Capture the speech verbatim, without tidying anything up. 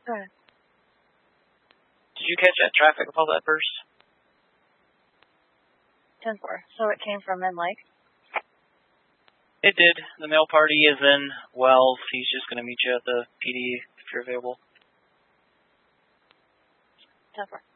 Go ahead. Did you catch that traffic with all that burst? ten four. So it came from Min Lake? It did. The male party is in Wells. He's just going to meet you at the P D if you're available. ten four.